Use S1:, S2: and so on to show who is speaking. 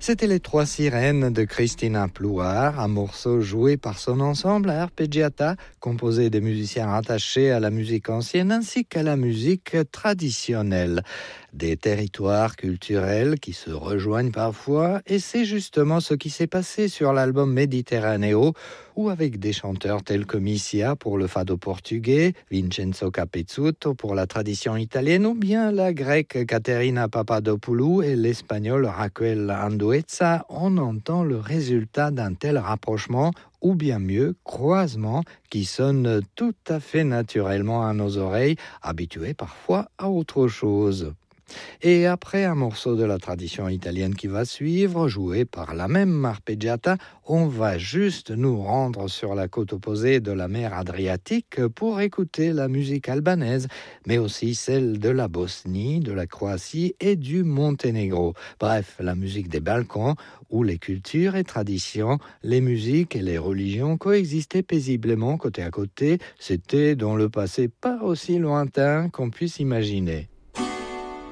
S1: C'était Les Trois Sirènes de Cristina Plouar, un morceau joué par son ensemble à arpeggiata, composé de musiciens rattachés à la musique ancienne ainsi qu'à la musique traditionnelle. Des territoires culturels qui se rejoignent parfois, et c'est justement ce qui s'est passé sur l'album Méditerranéo, où avec des chanteurs tels que Missia pour le fado portugais, Vincenzo Capezzuto pour la tradition italienne, ou bien la grecque Caterina Papadopoulou et l'espagnol Raquel Andueza, on entend le résultat d'un tel rapprochement, ou bien mieux, croisement, qui sonne tout à fait naturellement à nos oreilles, habituées parfois à autre chose. Et après un morceau de la tradition italienne qui va suivre, joué par la même arpeggiata, on va juste nous rendre sur la côte opposée de la mer Adriatique pour écouter la musique albanaise, mais aussi celle de la Bosnie, de la Croatie et du Monténégro. Bref, la musique des Balkans, où les cultures et traditions, les musiques et les religions coexistaient paisiblement côté à côté. C'était dans le passé pas aussi lointain qu'on puisse imaginer.